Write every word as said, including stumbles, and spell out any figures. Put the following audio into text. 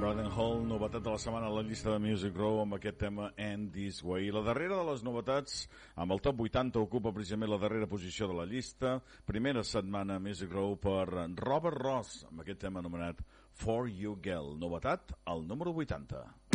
Garden Hall, novetat de la setmana a la llista de Music Row amb aquest tema And This Way. La darrera de les novetats, amb el top vuitanta, ocupa precisament la darrera posició de la llista. Primera setmana Music Row per Robert Ross, amb aquest tema anomenat For You Girl. Novetat al número vuitanta.